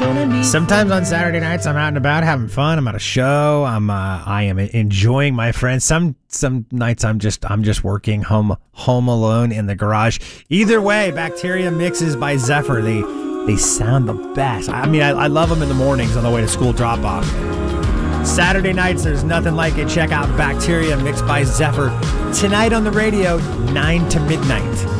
Sometimes on Saturday nights, I'm out and about having fun. I'm at a show. I am enjoying my friends. Some nights I'm just working home alone in the garage. Either way, Bacteria mixes by Zephyr. They sound the best. I mean, I love them in the mornings on the way to school drop off. Saturday nights, there's nothing like it. Check out Bacteria mixed by Zephyr tonight on the radio, 9 to midnight.